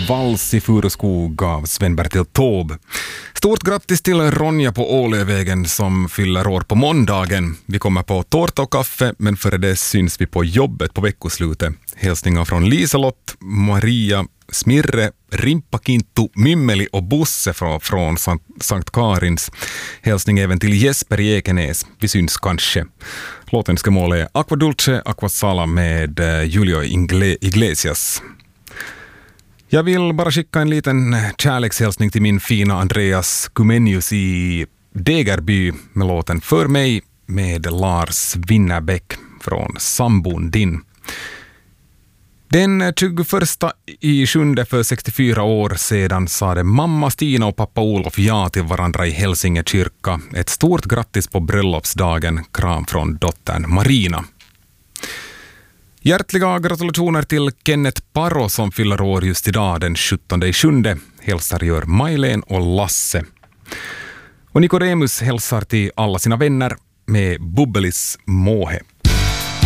Vals i Furuskog av Sven-Bertil Taube. Stort grattis till Ronja på Ålövägen som fyller år på måndagen. Vi kommer på tårta och kaffe, men före det syns vi på jobbet på veckoslutet. Hälsningar från Liselott, Maria, Smirre, Rimpakintu, Mymmeli och Bosse från Sankt Karins. Hälsning även till Jesper i Ekenäs. Vi syns kanske. Låtenskemål är Aqua Dulce, Aqua Sala med Julio Iglesias. Jag vill bara skicka en liten kärlekshälsning till min fina Andreas Kumenius i Degerby med låten För mig med Lars Winnerbäck från Sambon din. Den 21/7 för 64 år sedan sade mamma Stina och pappa Olof ja till varandra i Hälsinge kyrka. Ett stort grattis på bröllopsdagen. Kram från dottern Marina. Hjärtliga gratulationer till Kenneth Paro som fyller år just idag den 17/7. Hälsar gör Majlen och Lasse. Och Nikodemus hälsar till alla sina vänner med Bubbelis Måhe.